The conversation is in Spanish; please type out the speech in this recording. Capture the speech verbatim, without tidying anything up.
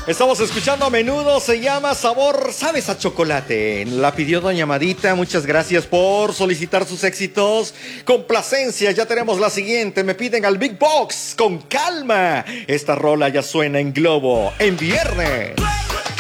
Estamos escuchando a Menudo, se llama Sabor, ¿sabes a chocolate? La pidió doña Madita, muchas gracias por solicitar sus éxitos. Complacencia, ya tenemos la siguiente, me piden al Big Box, con calma. Esta rola ya suena en Globo, en viernes.